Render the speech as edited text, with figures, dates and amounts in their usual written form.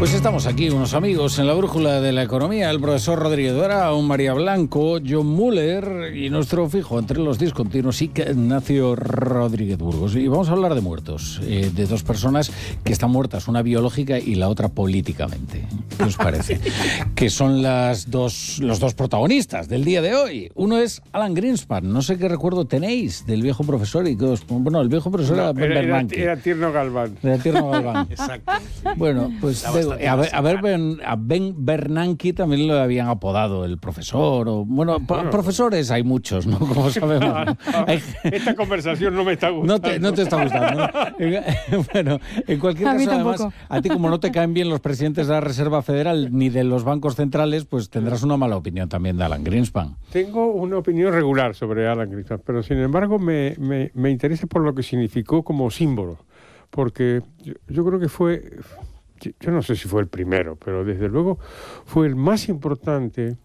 Pues estamos aquí, unos amigos, en la brújula de la economía, el profesor Rodríguez Dora, un María Blanco, John Muller y nuestro fijo entre los discontinuos, Ignacio Rodríguez Burgos. Y vamos a hablar de muertos, de dos personas que están muertas, una biológica y la otra políticamente. ¿Qué os parece? Que son los dos protagonistas del día de hoy. Uno es Alan Greenspan, no sé qué recuerdo tenéis del viejo profesor y que bueno, el viejo profesor era Ben Bernanke. Era Tierno Galván. Era Tierno Galván. Exacto. Bueno, pues a Ben Bernanke también lo habían apodado el profesor. Profesores hay muchos, ¿no? Como sabemos. ¿No? Esta conversación no me está gustando. No te está gustando, ¿no? Bueno, en cualquier caso, además, a ti como no te caen bien los presidentes de la Reserva Federal ni de los bancos centrales, pues tendrás una mala opinión también de Alan Greenspan. Tengo una opinión regular sobre Alan Greenspan, pero sin embargo me interesa por lo que significó como símbolo, porque yo creo que fue... Yo no sé si fue el primero, pero desde luego fue el más importante